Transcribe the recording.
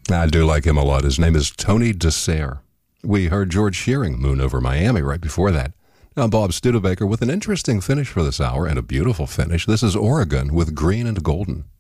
I do like him a lot. His name is Tony DeSere. We heard George Shearing, Moon Over Miami, right before that. I'm Bob Studebaker with an interesting finish for this hour and a beautiful finish. This is Oregon with Green and Golden.